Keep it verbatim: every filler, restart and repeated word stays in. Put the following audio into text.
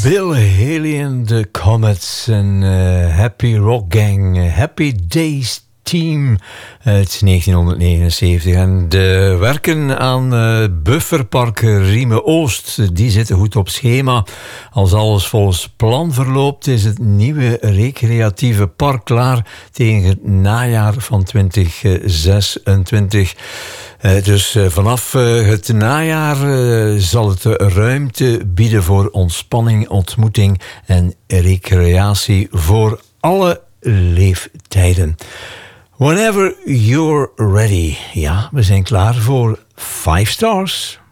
Bill Haley and the Comets en uh, Happy Rock Gang, uh, Happy Days Team uit negentienhonderdnegenenzeventig. En de werken aan uh, Bufferpark Riemen Oost, die zitten goed op schema. Als alles volgens plan verloopt, is het nieuwe recreatieve park klaar tegen het najaar van twintig zesentwintig. Uh, dus uh, vanaf uh, het najaar uh, zal het ruimte bieden voor ontspanning, ontmoeting en recreatie voor alle leeftijden. Whenever you're ready. Ja, we zijn klaar voor vijf stars.